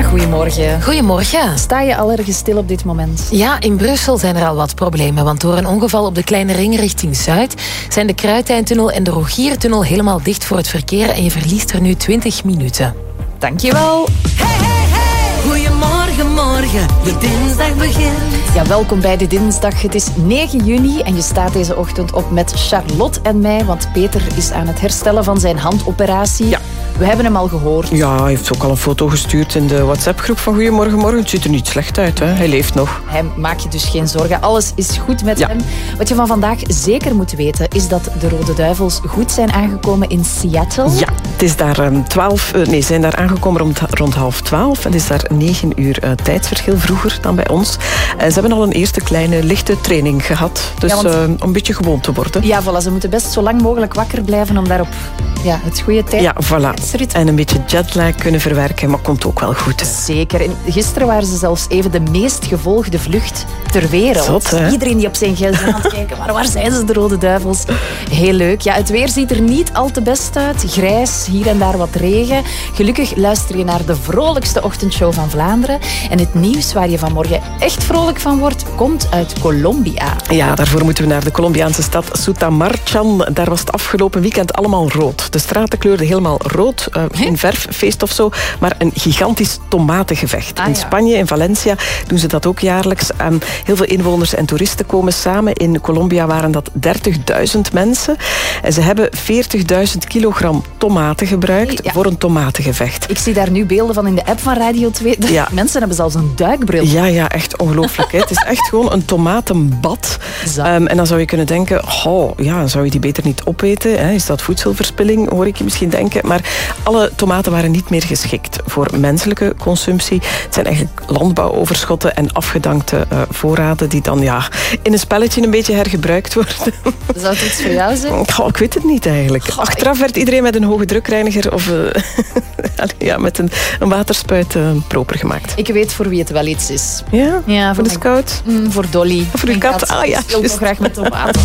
Anna, goedemorgen. Goedemorgen. Sta je al ergens stil op dit moment? Ja, in Brussel zijn er al wat problemen. Want door een ongeval op de Kleine Ring richting Zuid zijn de Kruitijntunnel en de Rogiertunnel helemaal dicht voor het verkeer. En je verliest er nu 20 minuten. Dankjewel. Goedemorgen, morgen, de dinsdag begint. Ja, welkom bij de dinsdag. Het is 9 juni en je staat deze ochtend op met Charlotte en mij, want Peter is aan het herstellen van zijn handoperatie. Ja. We hebben hem al gehoord. Ja, hij heeft ook al een foto gestuurd in de WhatsApp-groep van Goedemorgen Morgen. Het ziet er niet slecht uit, hè? Hij leeft nog. Maak je dus geen zorgen. Alles is goed met Ja. hem. Wat je van vandaag zeker moet weten, is dat de Rode Duivels goed zijn aangekomen in Seattle. Ja, het is daar zijn daar aangekomen rond 11:30. Het is daar 9 uur tijdsverschil vroeger dan bij ons. Ze hebben al een eerste kleine lichte training gehad. Dus Ja, om een beetje gewoon te worden. Ja, voilà. Ze moeten best zo lang mogelijk wakker blijven om daarop het goede tijd... Ja, voilà. En een beetje jetlag kunnen verwerken, maar komt ook wel goed. Hè. Zeker. En gisteren waren ze zelfs even de meest gevolgde vlucht ter wereld. Zot, hè? Iedereen die op zijn gsm aan het kijken, maar waar zijn ze, de Rode Duivels? Heel leuk. Ja, het weer ziet er niet al te best uit. Grijs, hier en daar wat regen. Gelukkig luister je naar de vrolijkste ochtendshow van Vlaanderen. En het nieuws waar je vanmorgen echt vrolijk van wordt, komt uit Colombia. Ja, daarvoor moeten we naar de Colombiaanse stad Sutamarchan. Daar was het afgelopen weekend allemaal rood. De straten kleurden helemaal rood. Geen verffeest of zo, maar een gigantisch tomatengevecht. In Spanje, in Valencia, doen ze dat ook jaarlijks. Heel veel inwoners en toeristen komen samen. In Colombia waren dat 30.000 mensen. En ze hebben 40.000 kilogram tomaten gebruikt voor een tomatengevecht. Ik zie daar nu beelden van in de app van Radio 2. Ja. Mensen hebben zelfs een duikbril. Ja, echt ongelooflijk. Hè? Het is echt gewoon een tomatenbad. En dan zou je kunnen denken, zou je die beter niet opeten? Hè? Is dat voedselverspilling, hoor ik je misschien denken. Maar alle tomaten waren niet meer geschikt voor menselijke consumptie. Het zijn eigenlijk landbouwoverschotten en afgedankte voorraden die dan in een spelletje een beetje hergebruikt worden. Zou het iets voor jou zijn? Ik weet het niet eigenlijk. Achteraf werd iedereen met een hoge drukreiniger of met een waterspuit proper gemaakt. Ik weet voor wie het wel iets is. Ja? Voor de scout? Voor Dolly. Voor de kat? Ik wil nog graag met tomaten.